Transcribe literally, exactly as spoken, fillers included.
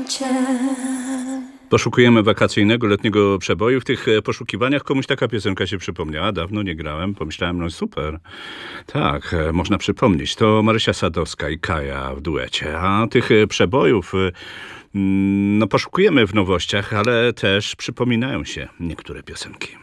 duecie. Poszukujemy wakacyjnego, letniego przeboju. W tych poszukiwaniach komuś taka piosenka się przypomniała. Dawno nie grałem. Pomyślałem, no super. Tak, można przypomnieć. To Marysia Sadowska i Kaja w duecie. A tych przebojów no, poszukujemy w nowościach, ale też przypominają się niektóre piosenki.